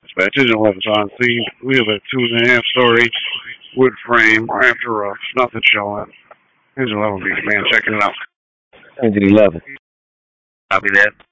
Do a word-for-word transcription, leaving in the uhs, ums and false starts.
Dispatch Engine eleven's on scene. We have a two and a half story wood frame after roof. Nothing showing. Engine eleven will be command checking it out. Engine eleven. Copy that.